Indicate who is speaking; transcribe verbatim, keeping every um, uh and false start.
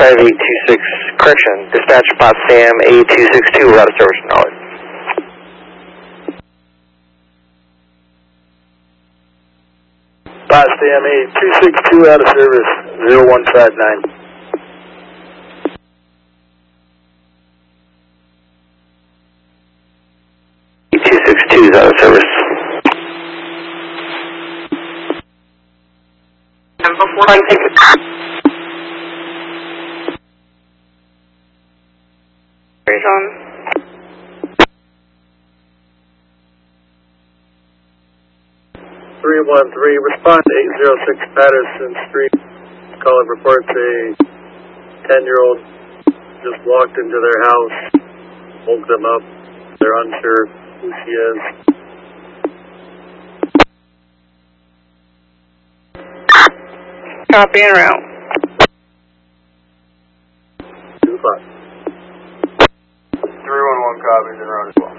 Speaker 1: five eight two six, correction, dispatch Potsdam eight two six two, we're out of service, knowledge.
Speaker 2: Potsdam eight two six two, out of service, zero one five nine.
Speaker 1: eight two six two is out of service.
Speaker 3: And before I take it. On.
Speaker 2: three one three, respond to eight zero six Patterson Street. Caller reports a ten-year-old just walked into their house, woke them up. They're unsure who she is.
Speaker 3: Copy en route.
Speaker 2: two five.
Speaker 4: three one one copies en route as well.